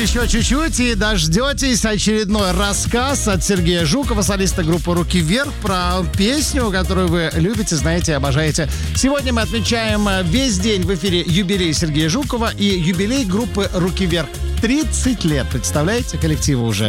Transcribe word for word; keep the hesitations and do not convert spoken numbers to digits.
еще чуть-чуть и дождетесь очередной рассказ от Сергея Жукова, солиста группы «Руки вверх», про песню, которую вы любите, знаете и обожаете. Сегодня мы отмечаем весь день в эфире юбилей Сергея Жукова и юбилей группы «Руки вверх». тридцать лет, представляете, коллективу уже.